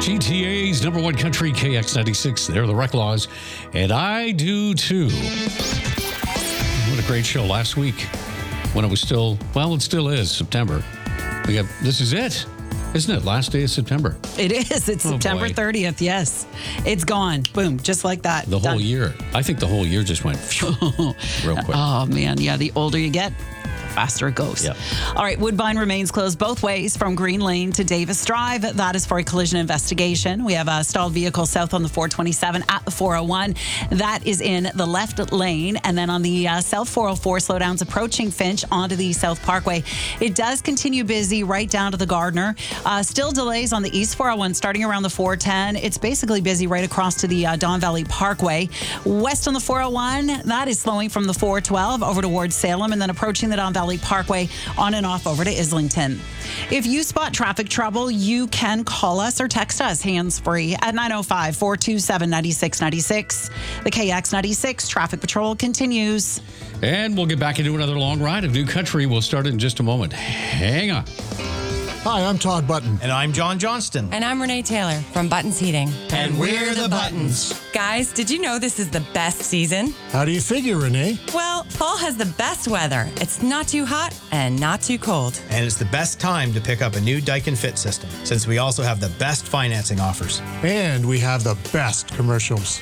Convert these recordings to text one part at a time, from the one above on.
GTA's number one country, KX96. They're the Recklaws, and I do too. What a great show last week when it was still, well, it still is September. This is it, isn't it? Last day of September. It is. It's September 30th. Yes. It's gone. Boom. Just like that. The whole year. I think the whole year just went real quick. Oh, man. Yeah. The older you get, faster it goes. Yep. All right. Woodbine remains closed both ways from Green Lane to Davis Drive. That is for a collision investigation. We have a stalled vehicle south on the 427 at the 401. That is in the left lane. And then on the south 404, slowdowns approaching Finch onto the South Parkway. It does continue busy right down to the Gardner. Still delays on the east 401 starting around the 410. It's basically busy right across to the Don Valley Parkway. West on the 401, that is slowing from the 412 over towards Salem and then approaching the Don Valley Parkway on and off over to Islington. If you spot traffic trouble, you can call us or text us hands-free at 905-427-9696. The KX96 Traffic Patrol continues. And we'll get back into another long ride of New Country. We'll start it in just a moment. Hang on. Hi, I'm Todd Button. And I'm John Johnston. And I'm Renee Taylor from Buttons Heating. And we're the Buttons. Guys, did you know this is the best season? How do you figure, Renee? Well, fall has the best weather. It's not too hot and not too cold. And it's the best time to pick up a new Daikin Fit system, since we also have the best financing offers. And we have the best commercials.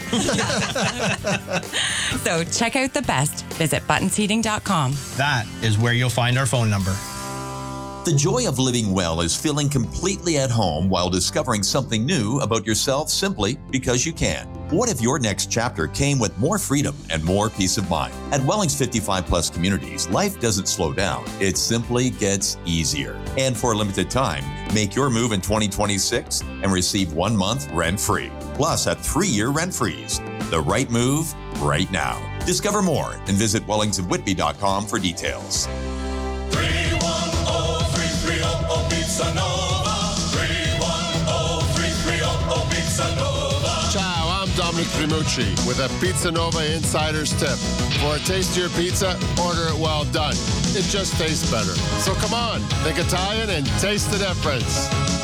So check out the best. Visit buttonsheating.com. That is where you'll find our phone number. The joy of living well is feeling completely at home while discovering something new about yourself simply because you can. What if your next chapter came with more freedom and more peace of mind? At Welling's 55 Plus communities, life doesn't slow down. It simply gets easier. And for a limited time, make your move in 2026 and receive 1 month rent-free. Plus a 3-year rent-freeze. The right move, right now. Discover more and visit wellingsandwhitby.com for details. Ciao, I'm Dominic Primucci with a Pizza Nova Insider's Tip. For a tastier pizza, order it well done. It just tastes better. So come on, think Italian and taste the difference.